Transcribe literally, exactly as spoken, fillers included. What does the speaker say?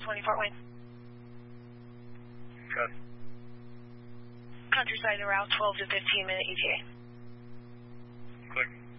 twenty Fort Wayne. Good. Countryside en route, twelve to fifteen minute E T A. Click.